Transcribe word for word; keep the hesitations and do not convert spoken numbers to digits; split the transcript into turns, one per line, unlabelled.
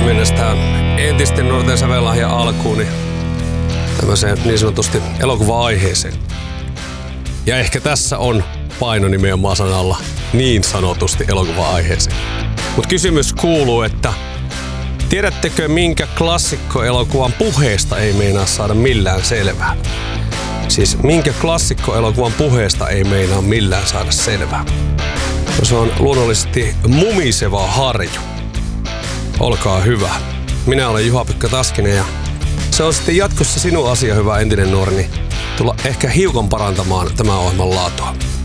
mennessä tähän entisten nuorten sävellahja alkuun, niin tämmöiseen niin sanotusti elokuva-aiheeseen. Ja ehkä tässä on paino nimenomaan sanalla niin sanotusti elokuva-aiheeseen. Mutta kysymys kuuluu, että tiedättekö minkä klassikkoelokuvan puheesta ei meinaa saada millään selvää? Siis minkä klassikkoelokuvan puheesta ei meinaa millään saada selvää? No, se on luonnollisesti Mumiseva harju. Olkaa hyvä. Minä olen Juha-Pekka Taskinen ja se on sitten jatkossa sinun asia, hyvä entinen nuori, niin tulla ehkä hiukan parantamaan tämän ohjelman laatua.